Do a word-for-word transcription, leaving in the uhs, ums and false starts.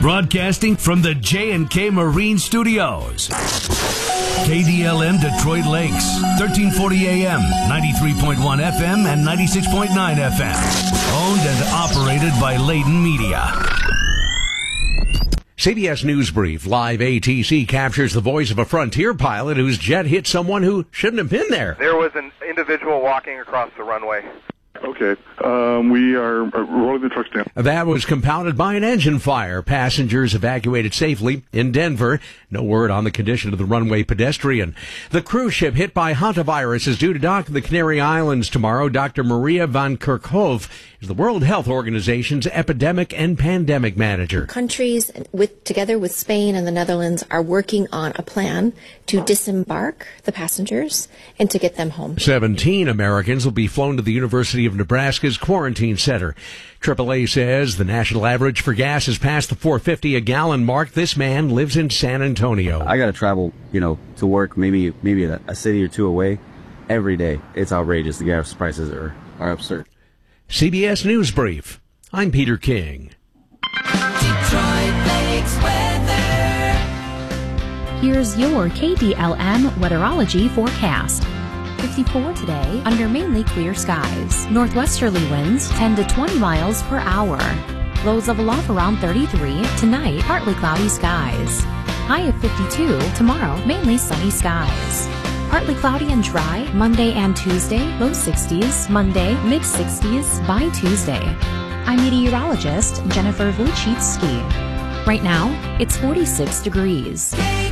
Broadcasting from the J and K Marine Studios. K D L M Detroit Lakes, thirteen forty A M, ninety-three point one F M, and ninety-six point nine F M. Owned and operated by Layden Media. C B S News Brief Live A T C captures the voice of a Frontier pilot whose jet hit someone who shouldn't have been there. There was an individual walking across the runway. Okay, um, we are rolling the trucks down. That was compounded by an engine fire. Passengers evacuated safely in Denver. No word on the condition of the runway pedestrian. The cruise ship hit by hantavirus is due to dock in the Canary Islands tomorrow. Doctor Maria van Kerkhove is the World Health Organization's epidemic and pandemic manager. Countries, with together with Spain and the Netherlands, are working on a plan to disembark the passengers and to get them home. Seventeen Americans will be flown to the University of Nebraska's quarantine center. triple A says the national average for gas has passed the four fifty a gallon mark. This man lives in San Antonio. I got to travel, you know, to work maybe maybe a, a city or two away every day. It's outrageous. The gas prices are, are absurd. C B S News Brief. I'm Peter King. Detroit Lakes weather. Here's your K D L M weatherology forecast. fifty-four today under mainly clear skies. Northwesterly winds ten to twenty miles per hour. Lows level off around thirty-three. Tonight, partly cloudy skies. High of fifty-two. Tomorrow, mainly sunny skies. Partly cloudy and dry Monday and Tuesday. Low sixties. Monday, mid sixties by Tuesday. I'm meteorologist Jennifer Wojcicki. Right now, it's forty-six degrees.